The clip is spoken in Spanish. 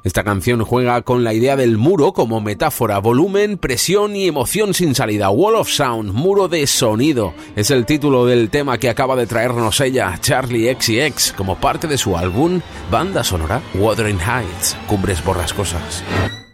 Esta canción juega con la idea del muro como metáfora, volumen, presión y emoción sin salida. Wall of Sound, muro de sonido, es el título del tema que acaba de traernos ella, Charli XCX, como parte de su álbum Banda Sonora Wuthering Heights, Cumbres Borrascosas.